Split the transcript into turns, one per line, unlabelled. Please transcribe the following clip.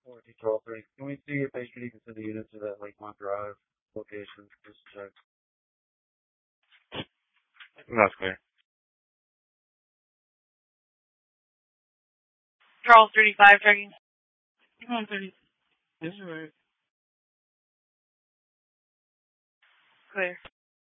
Or Charles 3. Can we see if they should even send the units to that Lakemont Drive location? Just to check.
That's clear.
Charles 35 checking.
30. This is right.
Clear.